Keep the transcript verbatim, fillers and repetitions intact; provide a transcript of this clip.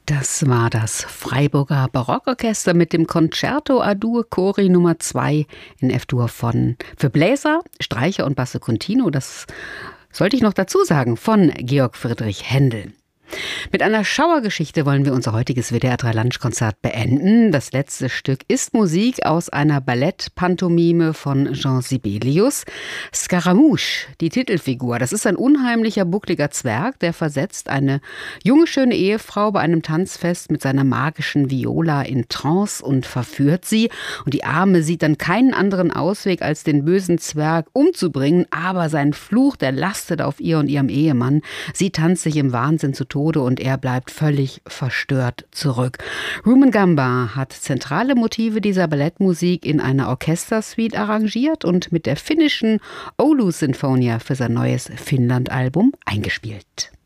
Das war das Freiburger Barockorchester mit dem Concerto A-Dur Cori Nummer zwei in F-Dur von für Bläser, Streicher und Basso Continuo. Das sollte ich noch dazu sagen, von Georg Friedrich Händel. Mit einer Schauergeschichte wollen wir unser heutiges W D R drei Lunch-Konzert beenden. Das letzte Stück ist Musik aus einer Ballett-Pantomime von Jean Sibelius. Scaramouche, die Titelfigur, das ist ein unheimlicher, buckliger Zwerg, der versetzt eine junge, schöne Ehefrau bei einem Tanzfest mit seiner magischen Viola in Trance und verführt sie. Und die Arme sieht dann keinen anderen Ausweg, als den bösen Zwerg umzubringen. Aber sein Fluch, der lastet auf ihr und ihrem Ehemann. Sie tanzt sich im Wahnsinn zu Tode und er bleibt völlig verstört zurück. Rumengamba hat zentrale Motive dieser Ballettmusik in einer Orchestersuite arrangiert und mit der finnischen Oulu Sinfonia für sein neues Finnland-Album eingespielt.